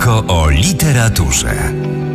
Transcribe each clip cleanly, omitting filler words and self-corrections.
Wszystko o literaturze.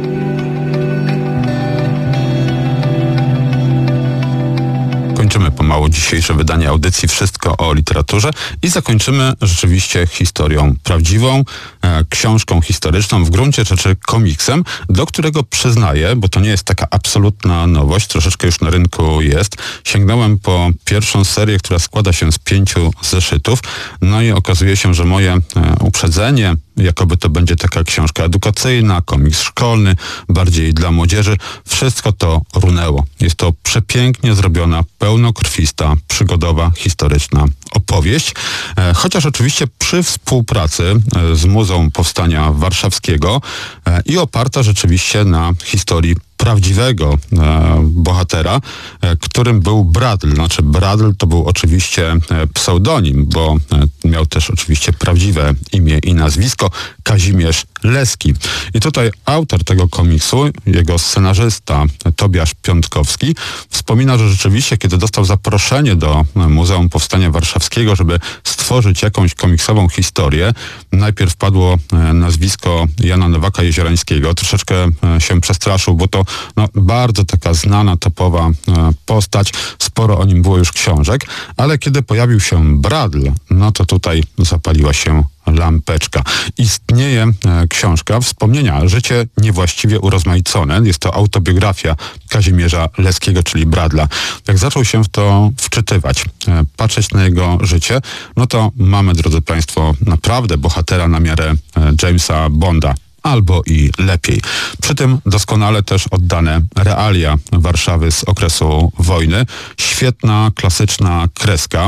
Kończymy pomału dzisiejsze wydanie audycji Wszystko o literaturze i zakończymy rzeczywiście historią prawdziwą, książką historyczną, w gruncie rzeczy komiksem, do którego przyznaję, bo to nie jest taka absolutna nowość, troszeczkę już na rynku jest. Sięgnąłem po pierwszą serię, która składa się z 5 zeszytów, no i okazuje się, że moje uprzedzenie, jakoby to będzie taka książka edukacyjna, komiks szkolny, bardziej dla młodzieży, wszystko to runęło. Jest to przepięknie zrobiona, pełnokrwista, przygodowa, historyczna opowieść, chociaż oczywiście przy współpracy z Muzeum Powstania Warszawskiego i oparta rzeczywiście na historii prawdziwego bohatera, którym był Bradl. Znaczy Bradl to był oczywiście pseudonim, bo miał też oczywiście prawdziwe imię i nazwisko, Kazimierz Leski. I tutaj autor tego komiksu, jego scenarzysta Tobiasz Piątkowski, wspomina, że rzeczywiście, kiedy dostał zaproszenie do Muzeum Powstania Warszawskiego, żeby stworzyć jakąś komiksową historię, najpierw padło nazwisko Jana Nowaka-Jeziorańskiego. Troszeczkę się przestraszył, bo to bardzo taka znana, topowa postać. Sporo o nim było już książek, ale kiedy pojawił się Bradl, no to tutaj zapaliła się lampeczka. Istnieje książka Wspomnienia, życie niewłaściwie urozmaicone. Jest to autobiografia Kazimierza Leskiego, czyli Bradla. Jak zaczął się w to wczytywać, patrzeć na jego życie, no to mamy, drodzy Państwo, naprawdę bohatera na miarę Jamesa Bonda. Albo i lepiej. Przy tym doskonale też oddane realia Warszawy z okresu wojny. Świetna, klasyczna kreska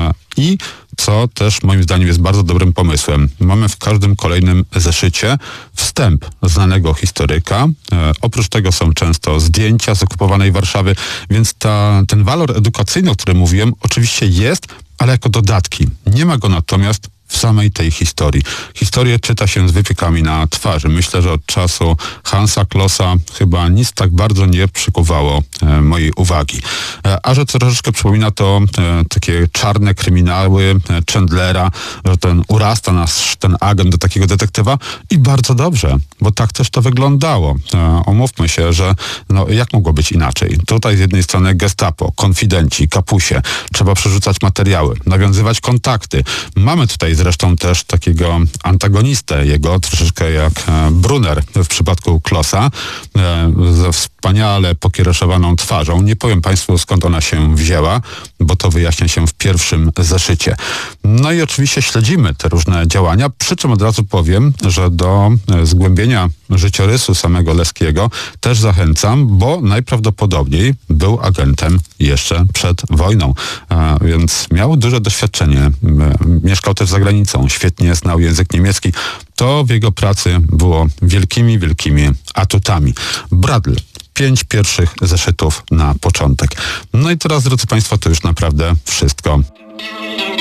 i co też moim zdaniem jest bardzo dobrym pomysłem. Mamy w każdym kolejnym zeszycie wstęp znanego historyka. Oprócz tego są często zdjęcia z okupowanej Warszawy, więc ten walor edukacyjny, o którym mówiłem, oczywiście jest, ale jako dodatki. Nie ma go natomiast w samej tej historii. Historię czyta się z wypiekami na twarzy. Myślę, że od czasu Hansa Klossa chyba nic tak bardzo nie przykuwało mojej uwagi. A że troszeczkę przypomina to takie czarne kryminały Chandlera, że urasta nas ten agent do takiego detektywa i bardzo dobrze, bo tak też to wyglądało. Omówmy się, że jak mogło być inaczej? Tutaj z jednej strony gestapo, konfidenci, kapusie, trzeba przerzucać materiały, nawiązywać kontakty. Mamy tutaj zresztą też takiego antagonistę jego, troszeczkę jak Brunner w przypadku Klossa, ze wspaniale pokiereszowaną twarzą. Nie powiem Państwu, skąd ona się wzięła, bo to wyjaśnia się w pierwszym zeszycie. No i oczywiście śledzimy te różne działania, przy czym od razu powiem, że do zgłębienia życiorysu samego Leskiego też zachęcam, bo najprawdopodobniej był agentem jeszcze przed wojną, więc miał duże doświadczenie. Mieszkał też za granicą, świetnie znał język niemiecki. To w jego pracy było wielkimi, wielkimi atutami. Bradl. 5 pierwszych zeszytów na początek. No i teraz, drodzy Państwo, to już naprawdę wszystko.